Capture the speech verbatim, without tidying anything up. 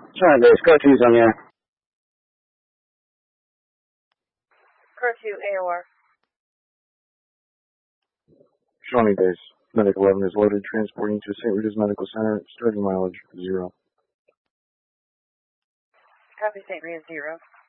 Shawnee Base, Car two's on the air. Car two, A O R. Shawnee Base, Medic eleven is loaded, transporting to Saint Rita's Medical Center, starting mileage zero. Copy, Saint Rita, zero.